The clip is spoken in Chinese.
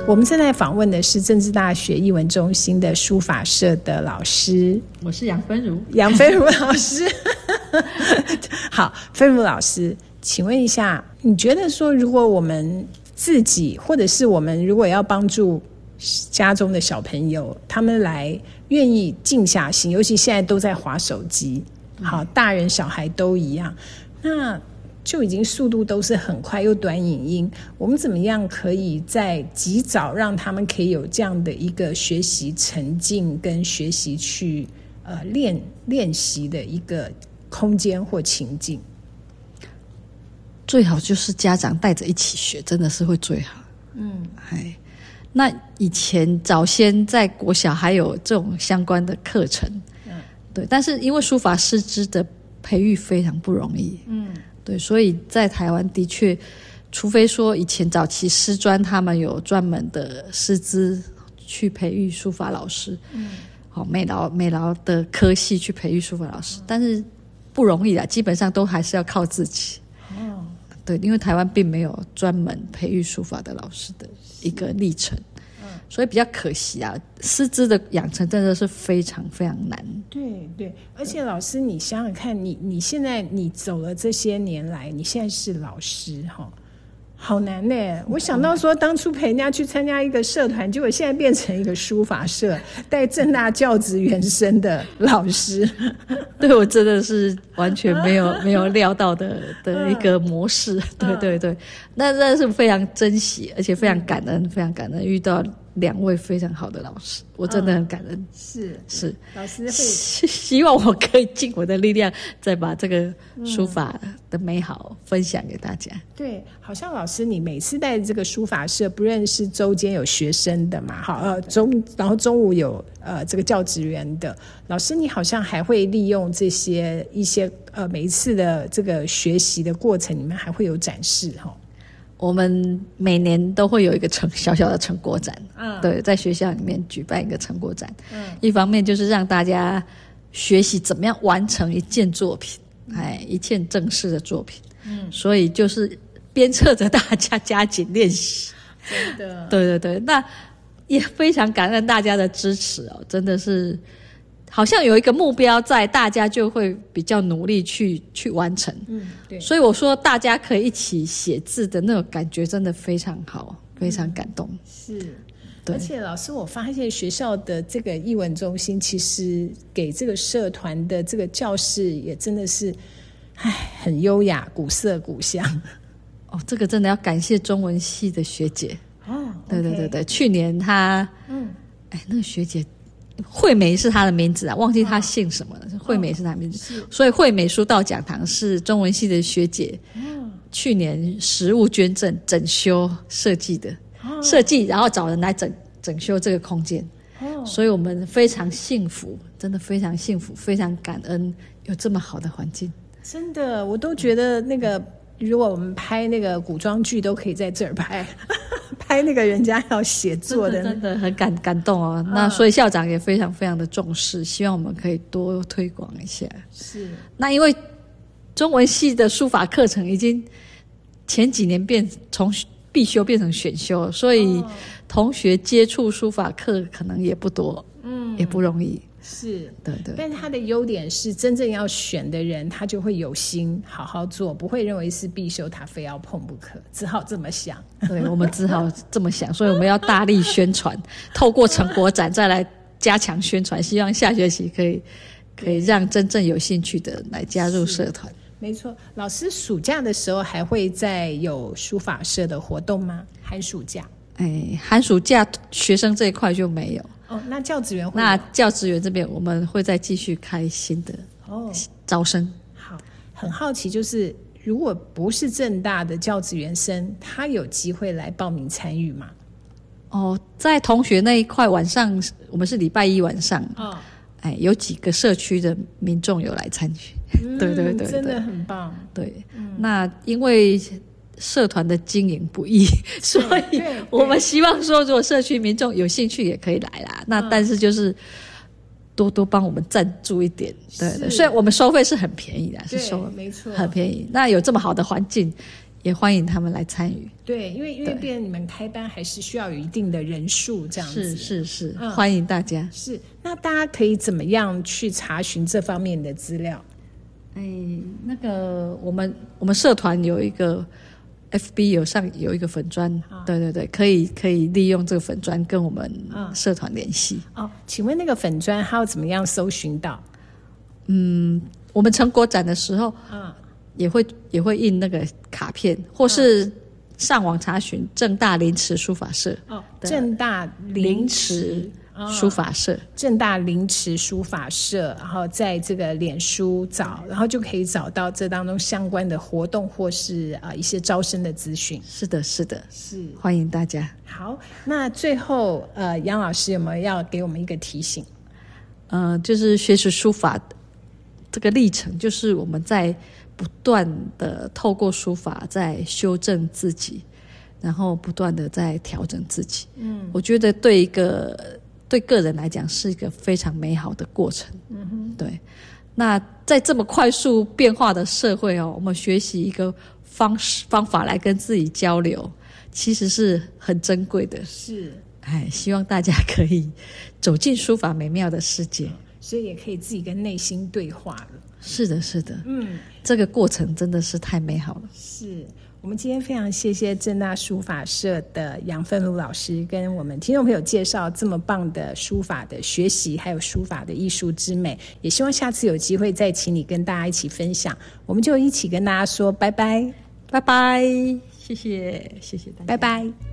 我们正在访问的是政治大学艺文中心的书法社的老师， 我是杨芬如老师。好，芬如老师，请问一下，你觉得说，如果我们自己，或者是我们如果要帮助家中的小朋友，他们来愿意静下心，尤其现在都在滑手机，好，大人小孩都一样，那就已经速度都是很快又短影音，我们怎么样可以在及早让他们可以有这样的一个学习沉浸跟学习去练习的一个空间或情境？ 最好就是家长带着一起学，真的是会最好。那以前早先在国小还有这种相关的课程，对，但是因为书法师资的培育非常不容易，对，所以在台湾的确，除非说以前早期师专他们有专门的师资去培育书法老师，好，美劳的科系去培育书法老师，但是不容易啦，基本上都还是要靠自己。对，因为台湾并没有专门培育书法的老师的一个历程，所以比较可惜啊，师资的养成真的是非常非常难。 对，而且老师，你想想看，你现在你走了这些年来，你现在是老师哈，好难呢。我想到说，当初陪人家去参加一个社团，结果现在变成一个书法社，带政大教职员生的老师。 对，我真的是完全没有料到的一个模式。对，那真的是非常珍惜，而且非常感恩，遇到两位非常好的老师，我真的很感恩。是， 老师会希望我可以尽我的力量，再把这个书法的美好分享给大家。 对，好像老师你每次带这个书法社，不认识周间有学生的嘛？好，然后中午有这个教职员的老师，你好像还会利用这些一些每一次的这个学习的过程，你们还会有展示哈。 我们每年都会有一个小小的成果展，对，在学校里面举办一个成果展，一方面就是让大家学习怎么样完成一件作品，一件正式的作品，所以就是鞭策着大家加紧练习。 真的， 对，那也非常感恩大家的支持哦，真的是好像有一个目标在，大家就会比较努力去完成。对，所以我说大家可以一起写字的那种感觉真的非常好，非常感动。 是，而且老师，我发现学校的这个艺文中心其实给这个社团的这个教室也真的是很优雅，古色古香。 这个真的要感谢中文系的学姐。对，去年她那个学姐惠美是她的名字啊，忘记她姓什么了。惠美是她的名字，所以惠美书道讲堂是中文系的学姐去年实物捐赠整修设计的，然后找人来整修这个空间，所以我们非常幸福，真的非常幸福，非常感恩有这么好的环境。 真的，我都觉得那个如果我们拍那个古装剧都可以在这儿拍。拍那个人家要写作的， 真的很感动哦。那所以校长也非常非常的重视，希望我们可以多推广一下。 是， 那因为中文系的书法课程已经前几年从必修变成选修，所以同学接触书法课可能也不多，也不容易。 是， 对， 但是他的优点是真正要选的人他就会有心好好做，不会认为是必修他非要碰不可，只好这么想。 对，我们只好这么想，所以我们要大力宣传，透过成果展再来加强宣传，希望下学期可以让真正有兴趣的来加入社团。 没错，老师暑假的时候还会再有书法社的活动吗？寒暑假？ 寒暑假学生这一块就没有。 那教职员会？ 那教职员这边我们会再继续开新的招生。 好，很好奇，就是如果不是政大的教职员生，他有机会来报名参与吗？ 在同学那一块晚上，我们是礼拜一晚上，有几个社区的民众有来参与。对， 真的很棒。 对，那因为社团的经营不易，所以我们希望说，如果社区民众有兴趣也可以来啦。那但是就是多帮我们赞助一点，对，虽然我们收费是很便宜的，是收没错，很便宜。那有这么好的环境， 也欢迎他们来参与。 对，因为变你们开班还是需要有一定的人数这样子。 是，欢迎大家。 是，那大家可以怎么样去查询这方面的资料？ 那个我们社团有一个 FB 有一个粉专，对，可以利用这个粉专跟我们社团联系。 请问那个粉专还要怎么样搜寻到？ 我们成果展的时候，也会印那个卡片，或是上网查询政大临池书法社。 政大临池书法社， 政大临池书法社，然后在这个脸书找，然后就可以找到这当中相关的活动或是一些招生的资讯。 是的，欢迎大家。 好，那最后杨老师有没有要给我们一个提醒？ 就是学习书法这个历程，就是我们在不断的透过书法在修正自己，然后不断的在调整自己。我觉得对个人来讲是一个非常美好的过程。对。那在这么快速变化的社会我们学习一个方法来跟自己交流，其实是很珍贵的。 是。 希望大家可以走进书法美妙的世界。 所以也可以自己跟内心对话了。 是的，这个过程真的是太美好了。 是。我们今天非常谢谢政大书法社的杨奋如老师跟我们听众朋友介绍这么棒的书法的学习，还有书法的艺术之美，也希望下次有机会再请你跟大家一起分享。我们就一起跟大家说拜拜。 拜拜，谢谢大家， 拜拜。